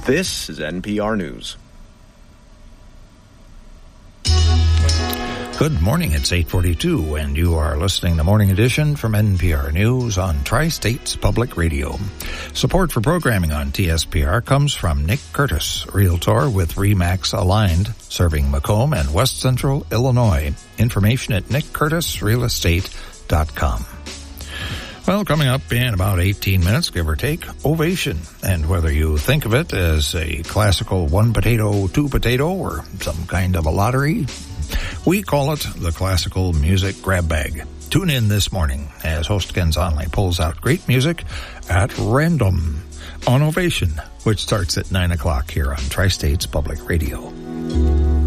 This is NPR News. Good morning, it's 8:42, and you are listening to Morning Edition from NPR News on Tri-States Public Radio. Support for programming on TSPR comes from Nick Curtis, Realtor with RE/MAX Aligned, serving Macomb and West Central Illinois. Information at nickcurtisrealestate.com. Well, coming up in about 18 minutes, give or take, Ovation. And whether you think of it as a classical one potato, two potato, or some kind of a lottery, we call it the Classical Music Grab Bag. Tune in this morning as host Ken Zonley pulls out great music at random on Ovation, which starts at 9 o'clock here on Tri-States Public Radio.